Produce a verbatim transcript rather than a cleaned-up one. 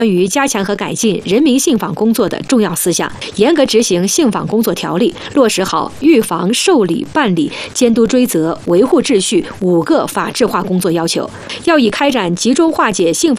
关于加强和改进人民信访工作的重要思想，严格执行信访工作条例，落实好预防、受理、办理、监督追责、维护秩序五个法制化工作要求。要以开展集中化解信访